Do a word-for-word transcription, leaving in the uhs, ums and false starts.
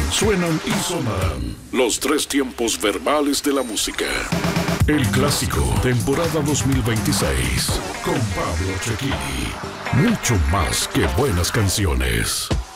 Suenan y sonarán los tres tiempos verbales de la música. El clásico, temporada dos mil veintiséis, con Pablo Cecchini. Mucho más que buenas canciones.